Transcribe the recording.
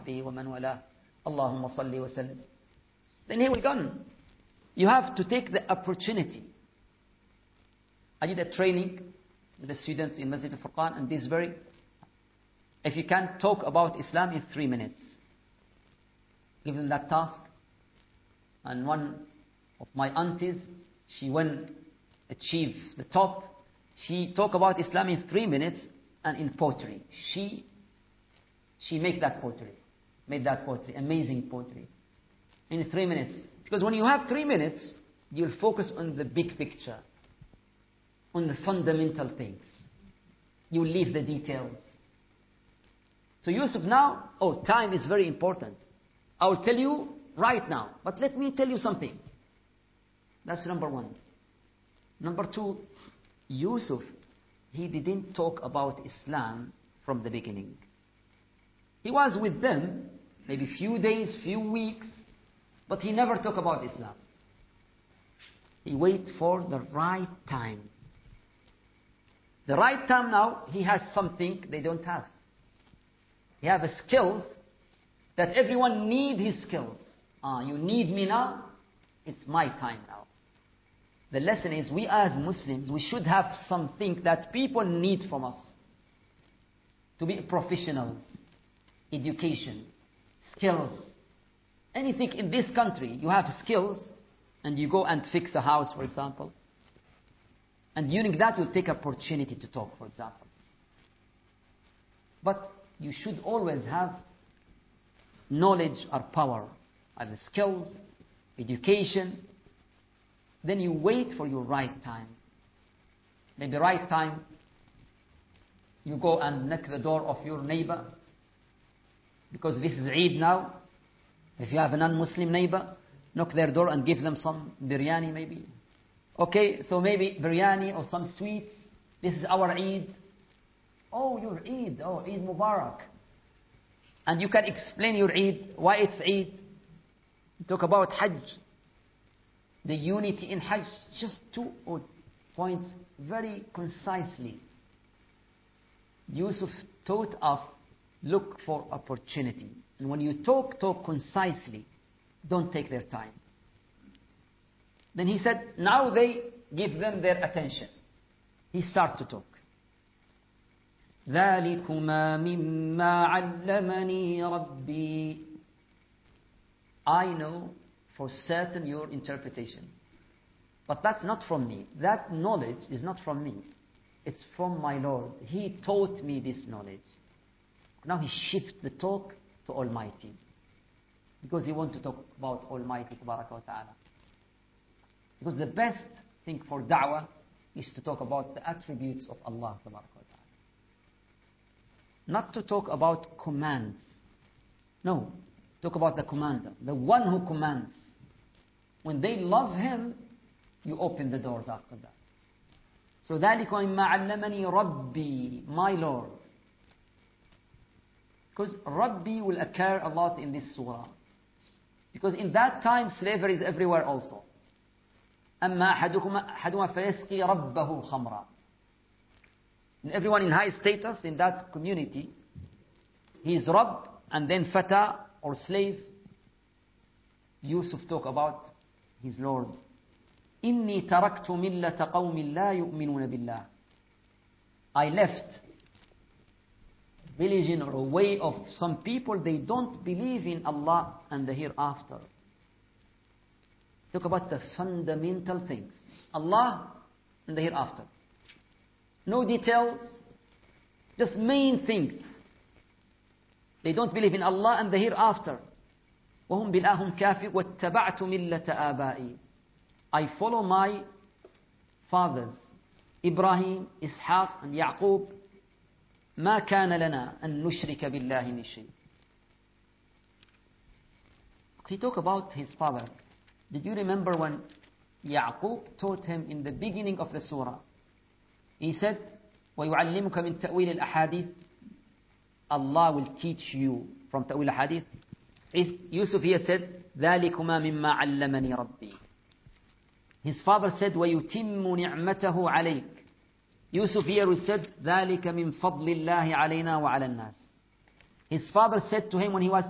ومن والاه اللهم صل وسلم. Then he will go. You have to take the opportunity. I did a training with the students in Masjid al-Furqan, and this very, if you can talk about Islam in 3 minutes, give them that task. And one of my aunties, she went achieve the top. She talked about Islam in 3 minutes and in poetry. She made that poetry, amazing poetry, in 3 minutes. Because when you have 3 minutes, you'll focus on the big picture, on the fundamental things. You leave the details. So Yusuf now, time is very important. I will tell you right now, but let me tell you something. That's number one. Number two, Yusuf, he didn't talk about Islam from the beginning. He was with them, maybe few days, few weeks, but he never talked about Islam. He waited for the right time. The right time now, he has something they don't have. He has a skills that everyone needs his skills. You need me now? It's my time now. The lesson is, we as Muslims, we should have something that people need from us. To be professionals, education, skills. Anything in this country, you have skills, and you go and fix a house, for example. And during that, you'll take opportunity to talk, for example. But you should always have knowledge or power, either skills, education. Then you wait for your right time. Maybe right time, you go and knock the door of your neighbor, because this is Eid now. If you have a non-Muslim neighbor, knock their door and give them some biryani maybe. Okay, so maybe biryani or some sweets. This is our Eid. Oh, your Eid. Oh, Eid Mubarak. And you can explain your Eid, why it's Eid. Talk about Hajj. The unity in Hajj. Just 2 points very concisely. Yusuf taught us, look for opportunity. And when you talk concisely. Don't take their time. Then he said, now they give them their attention. He started to talk. ذَلِكُمَا مِمَّا عَلَّمَنِي رَبِّي. I know for certain your interpretation. But that's not from me. That knowledge is not from me. It's from my Lord. He taught me this knowledge. Now he shifts the talk to Almighty. Because he wants to talk about Almighty Tabaraka wa Ta'ala. Because the best thing for da'wah is to talk about the attributes of Allah Tabaraka wa Ta'ala. Not to talk about commands. No. Talk about the commander. The one who commands. When they love him, you open the doors after that. So ذَلِكَ مِمَّا عَلَّمَنِي رَبِّي. My Lord. Because Rabbi will occur a lot in this surah. Because in that time, slavery is everywhere also. أَمَّا أَحَدُهُمَا فَيَسْقِي رَبَّهُ خَمْرًا. And everyone in high status in that community, he is Rabb, and then Fata or slave. Yusuf talk about his Lord. إِنِّي تَرَكْتُ مِلَّةَ قَوْمٍ لَا يُؤْمِنُونَ بِاللَّهِ. I left religion or a way of some people, they don't believe in Allah and the hereafter. Talk about the fundamental things. Allah and the hereafter. No details, just main things. They don't believe in Allah and the hereafter. وَهُمْ بِالْآهُمْ كَافِرٌ وَاتَّبَعْتُ مِلَّةَ آبَائِي. I follow my fathers, Ibrahim, Ishaq and Yaqub. ما كان لنا أن نشرك بالله من شيء. He talked about his father. Did you remember when Yaqub taught him in the beginning of the surah? He said, وَيُعَلِّمُكَ مِن تَأْوِيلِ الْأَحَادِيثِ. Allah will teach you from تأويل الأحاديث. Yusuf here said, ذَلِكُمَا مِمَّا عَلَّمَنِي رَبِّي. His father said, وَيُتِمُّ نِعْمَتَهُ عَلَيْكَ. Yusuf here said, ذَلِكَ مِنْ فَضْلِ اللَّهِ عَلَيْنَا وَعَلَى النَّاسِ. His father said to him when he was